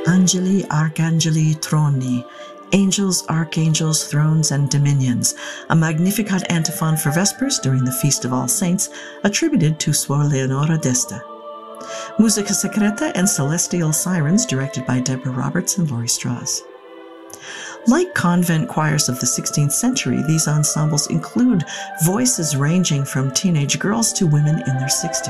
Angeli, Arcangeli, Troni, Angels, Archangels, Thrones, and Dominions, a Magnificat antiphon for Vespers during the Feast of All Saints, attributed to Suor Leonora d'Este. Musica Secreta and Celestial Sirens, directed by Deborah Roberts and Laurie Strauss. Like convent choirs of the 16th century, these ensembles include voices ranging from teenage girls to women in their 60s.